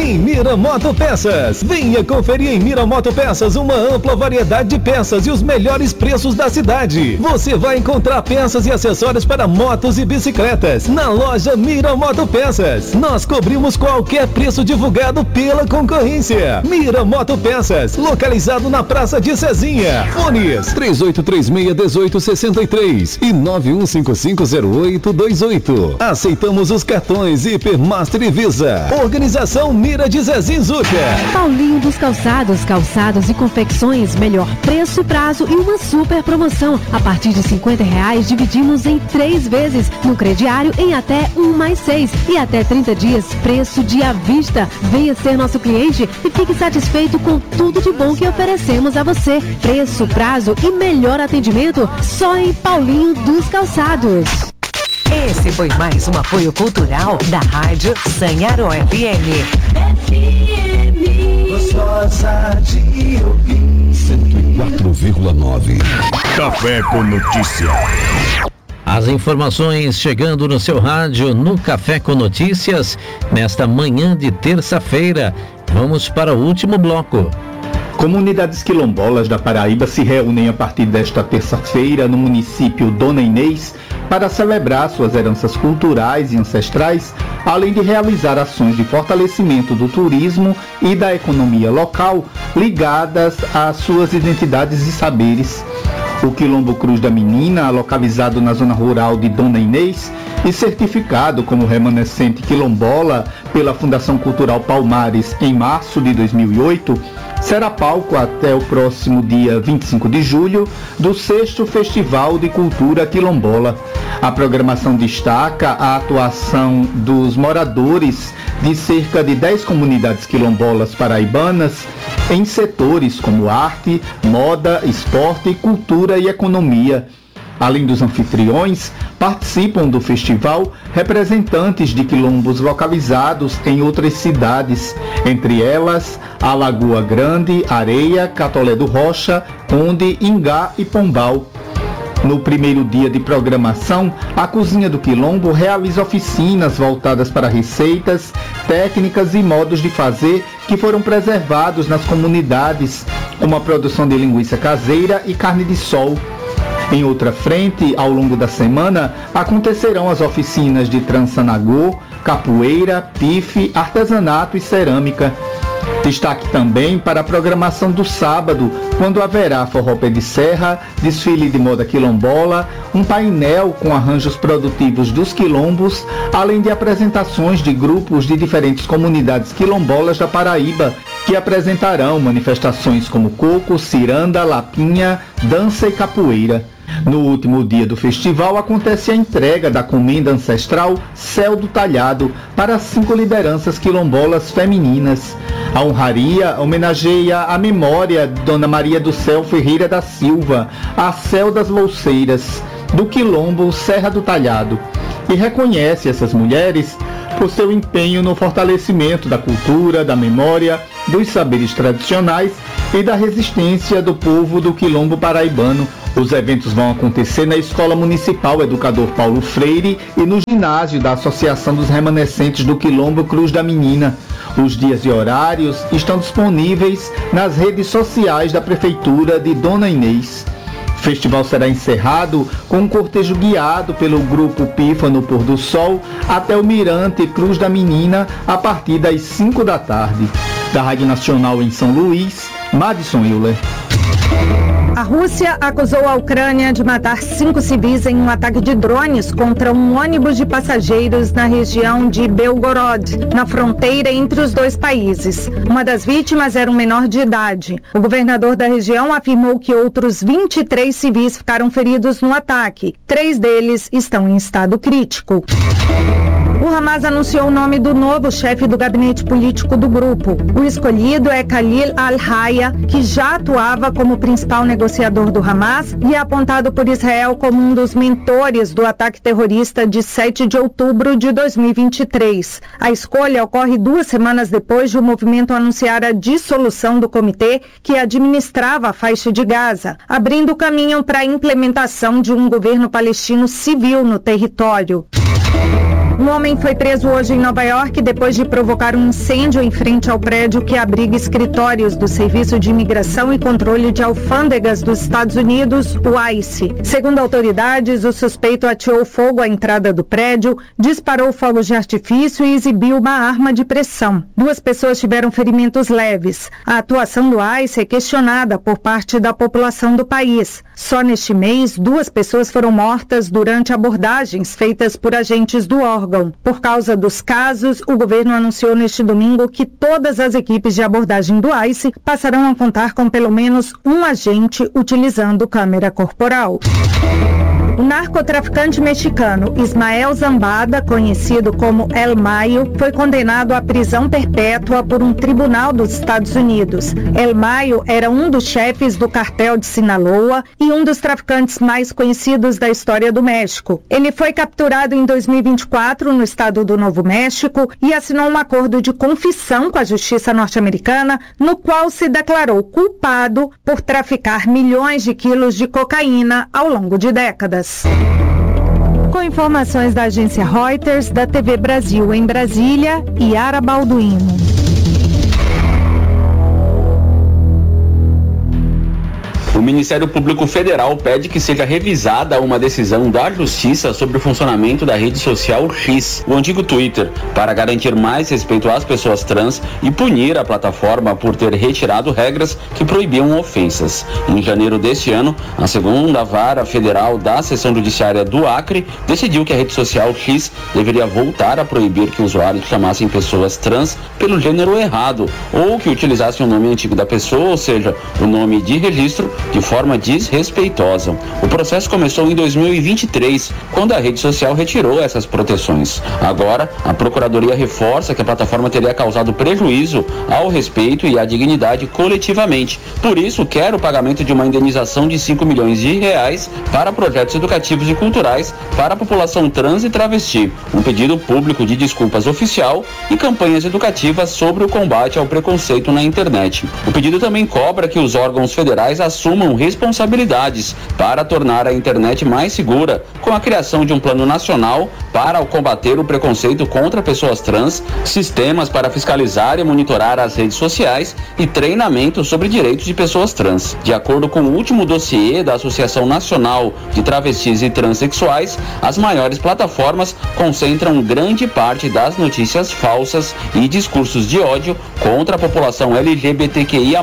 em Miramoto Peças. Venha conferir em Miramoto Peças uma ampla variedade de peças e os melhores preços da cidade. Você vai encontrar peças e acessórios para motos e bicicletas na loja Miramoto Peças. Nós cobrimos qualquer preço divulgado pela concorrência. Miramoto Peças, localizado na Praça de Cezinha. Fones 3836-1863 e 91550828. Aceitamos os cartões Hipermaster e Visa. Organização Mira de Zezinho Zuca. Paulinho dos Calçados, calçados e confecções, melhor preço, prazo e uma super promoção. A partir de R$50 dividimos em 3 vezes, no crediário em até 1+6 e até 30 dias, preço de à vista. Venha ser nosso cliente e fique satisfeito com tudo de bom que oferecemos a você. Preço, prazo e melhor atendimento só em Paulinho dos Calçados. Esse foi mais um apoio cultural da Rádio Sanharo FM. Gostosa de ouvir. 104,9. Café com Notícia. As informações chegando no seu rádio no Café com Notícias nesta manhã de terça-feira. Vamos para o último bloco. Comunidades quilombolas da Paraíba se reúnem a partir desta terça-feira no município Dona Inês para celebrar suas heranças culturais e ancestrais, além de realizar ações de fortalecimento do turismo e da economia local ligadas às suas identidades e saberes. O Quilombo Cruz da Menina, localizado na zona rural de Dona Inês e certificado como remanescente quilombola pela Fundação Cultural Palmares em março de 2008, será palco até o próximo dia 25 de julho do 6º Festival de Cultura Quilombola. A programação destaca a atuação dos moradores de cerca de 10 comunidades quilombolas paraibanas em setores como arte, moda, esporte, cultura e economia. Além dos anfitriões, participam do festival representantes de quilombos localizados em outras cidades, entre elas a Lagoa Grande, Areia, Catolé do Rocha, Conde, Ingá e Pombal. No primeiro dia de programação, a Cozinha do Quilombo realiza oficinas voltadas para receitas, técnicas e modos de fazer que foram preservados nas comunidades, como a produção de linguiça caseira e carne de sol. Em outra frente, ao longo da semana, acontecerão as oficinas de trança nagô, capoeira, pife, artesanato e cerâmica. Destaque também para a programação do sábado, quando haverá forró pé de serra, desfile de moda quilombola, um painel com arranjos produtivos dos quilombos, além de apresentações de grupos de diferentes comunidades quilombolas da Paraíba, que apresentarão manifestações como coco, ciranda, lapinha, dança e capoeira. No último dia do festival acontece a entrega da comenda ancestral Céu do Talhado para 5 lideranças quilombolas femininas. A honraria homenageia a memória de Dona Maria do Céu Ferreira da Silva, a Céu das Louceiras, do quilombo Serra do Talhado, e reconhece essas mulheres por seu empenho no fortalecimento da cultura, da memória, dos saberes tradicionais e da resistência do povo do quilombo paraibano. Os eventos vão acontecer na Escola Municipal Educador Paulo Freire e no ginásio da Associação dos Remanescentes do Quilombo Cruz da Menina. Os dias e horários estão disponíveis nas redes sociais da Prefeitura de Dona Inês. O festival será encerrado com um cortejo guiado pelo Grupo Pifa no Pôr do Sol até o Mirante Cruz da Menina a partir das 5 da tarde. Da Rádio Nacional em São Luís, Madison Euler. A Rússia acusou a Ucrânia de matar 5 civis em um ataque de drones contra um ônibus de passageiros na região de Belgorod, na fronteira entre os dois países. Uma das vítimas era um menor de idade. O governador da região afirmou que outros 23 civis ficaram feridos no ataque. 3 deles estão em estado crítico. O Hamas anunciou o nome do novo chefe do gabinete político do grupo. O escolhido é Khalil al-Hayya, que já atuava como principal negociador do Hamas e é apontado por Israel como um dos mentores do ataque terrorista de 7 de outubro de 2023. A escolha ocorre 2 semanas depois de o movimento anunciar a dissolução do comitê que administrava a faixa de Gaza, abrindo caminho para a implementação de um governo palestino civil no território. Um homem foi preso hoje em Nova York depois de provocar um incêndio em frente ao prédio que abriga escritórios do Serviço de Imigração e Controle de Alfândegas dos Estados Unidos, o ICE. Segundo autoridades, o suspeito ateou fogo à entrada do prédio, disparou fogos de artifício e exibiu uma arma de pressão. 2 pessoas tiveram ferimentos leves. A atuação do ICE é questionada por parte da população do país. Só neste mês, 2 pessoas foram mortas durante abordagens feitas por agentes do órgão. Por causa dos casos, o governo anunciou neste domingo que todas as equipes de abordagem do ICE passarão a contar com pelo menos um agente utilizando câmera corporal. O narcotraficante mexicano Ismael Zambada, conhecido como El Mayo, foi condenado à prisão perpétua por um tribunal dos Estados Unidos. El Mayo era um dos chefes do cartel de Sinaloa e um dos traficantes mais conhecidos da história do México. Ele foi capturado em 2024 no estado do Novo México e assinou um acordo de confissão com a justiça norte-americana, no qual se declarou culpado por traficar milhões de quilos de cocaína ao longo de décadas. Com informações da agência Reuters, da TV Brasil em Brasília, Yara Balduino. O Ministério Público Federal pede que seja revisada uma decisão da Justiça sobre o funcionamento da rede social X, o antigo Twitter, para garantir mais respeito às pessoas trans e punir a plataforma por ter retirado regras que proibiam ofensas. Em janeiro deste ano, a segunda vara federal da Seção Judiciária do Acre decidiu que a rede social X deveria voltar a proibir que usuários chamassem pessoas trans pelo gênero errado ou que utilizassem o nome antigo da pessoa, ou seja, o nome de registro, de forma desrespeitosa. O processo começou em 2023, quando a rede social retirou essas proteções. Agora, a Procuradoria reforça que a plataforma teria causado prejuízo ao respeito e à dignidade coletivamente. Por isso, quer o pagamento de uma indenização de 5 milhões de reais para projetos educativos e culturais para a população trans e travesti, um pedido público de desculpas oficial e campanhas educativas sobre o combate ao preconceito na internet. O pedido também cobra que os órgãos federais assumam responsabilidades para tornar a internet mais segura, com a criação de um plano nacional para combater o preconceito contra pessoas trans, sistemas para fiscalizar e monitorar as redes sociais e treinamento sobre direitos de pessoas trans. De acordo com o último dossiê da Associação Nacional de Travestis e Transsexuais, as maiores plataformas concentram grande parte das notícias falsas e discursos de ódio contra a população LGBTQIA+.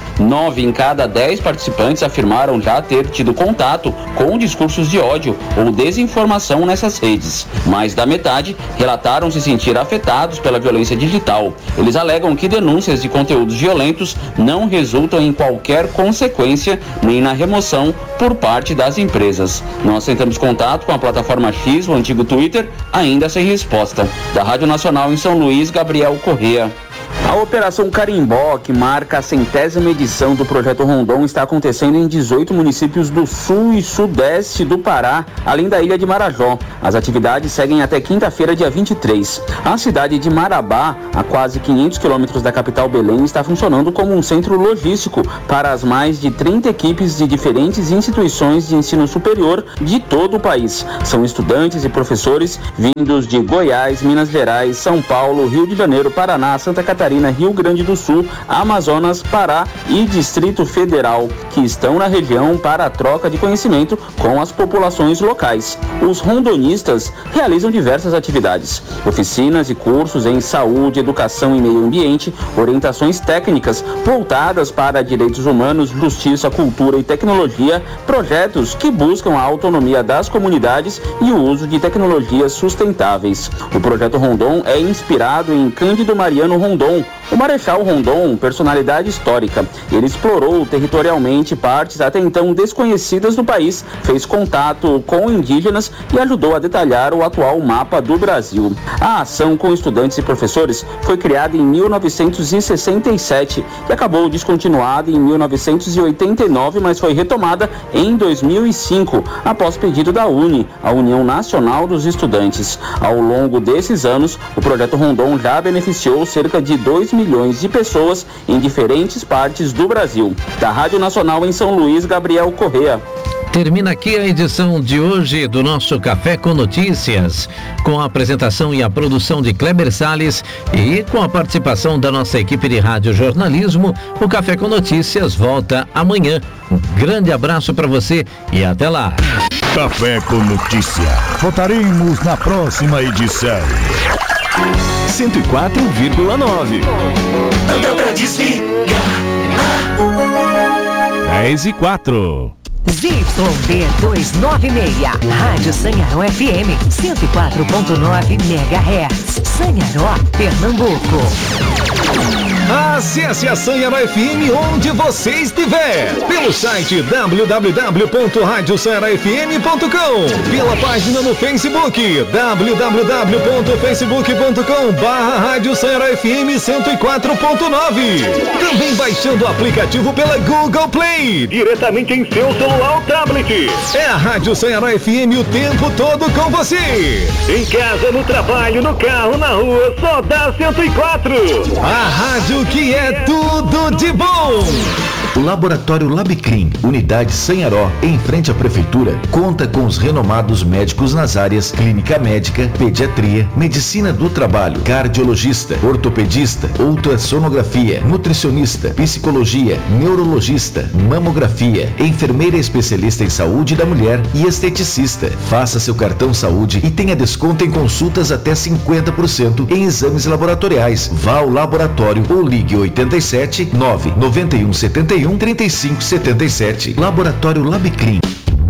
9 em cada 10 participantes afirmaram já ter tido contato com discursos de ódio ou desinformação nessas redes. Mais da metade relataram se sentir afetados pela violência digital. Eles alegam que denúncias de conteúdos violentos não resultam em qualquer consequência nem na remoção por parte das empresas. Nós tentamos contato com a plataforma X, o antigo Twitter, ainda sem resposta. Da Rádio Nacional em São Luís, Gabriel Corrêa. A Operação Carimbó, que marca a 100ª edição do Projeto Rondon, está acontecendo em 18 municípios do sul e sudeste do Pará, além da ilha de Marajó. As atividades seguem até quinta-feira, dia 23. A cidade de Marabá, a quase 500 quilômetros da capital Belém, está funcionando como um centro logístico para as mais de 30 equipes de diferentes instituições de ensino superior de todo o país. São estudantes e professores vindos de Goiás, Minas Gerais, São Paulo, Rio de Janeiro, Paraná, Santa Catarina, Rio Grande do Sul, Amazonas, Pará e Distrito Federal, que estão na região para a troca de conhecimento com as populações locais. Os rondonistas realizam diversas atividades, oficinas e cursos em saúde, educação e meio ambiente, orientações técnicas voltadas para direitos humanos, justiça, cultura e tecnologia, projetos que buscam a autonomia das comunidades e o uso de tecnologias sustentáveis. O Projeto Rondon é inspirado em Cândido Mariano Rondon, o Marechal Rondon, personalidade histórica. Ele explorou territorialmente partes até então desconhecidas do país, fez contato com indígenas e ajudou a detalhar o atual mapa do Brasil. A ação com estudantes e professores foi criada em 1967 e acabou descontinuada em 1989, mas foi retomada em 2005, após pedido da UNE, a União Nacional dos Estudantes. Ao longo desses anos, o Projeto Rondon já beneficiou cerca de 2 milhões de pessoas em diferentes partes do Brasil. Da Rádio Nacional em São Luís, Gabriel Corrêa. Termina aqui a edição de hoje do nosso Café com Notícias, com a apresentação e a produção de Kleber Salles e com a participação da nossa equipe de rádio jornalismo. O Café com Notícias volta amanhã. Um grande abraço para você e até lá. Café com Notícia. Voltaremos na próxima edição. 104,9. É 10:04. ZYD 296, Rádio Sanharó FM, 104.9 MHz, Sanharó, Pernambuco. Acesse a Sanharó FM onde você estiver, pelo site www.radiosanharofm.com, pela página no Facebook, www.facebook.com/Rádio Sanharó FM 104.9, também baixando o aplicativo pela Google Play, diretamente em seu celular ou tablet. É a Rádio Sanharó FM o tempo todo com você. Em casa, no trabalho, no carro, na rua, só dá 104. A rádio que é tudo de bom. O Laboratório Labicrim, Unidade Sanharó, em frente à Prefeitura, conta com os renomados médicos nas áreas Clínica Médica, Pediatria, Medicina do Trabalho, Cardiologista, Ortopedista, Ultrassonografia, Nutricionista, Psicologia, Neurologista, Mamografia, Enfermeira Especialista em Saúde da Mulher e Esteticista. Faça seu cartão saúde e tenha desconto em consultas até 50% em exames laboratoriais. Vá ao laboratório ou ligue 87 991 71 3577. Laboratório Labicrim,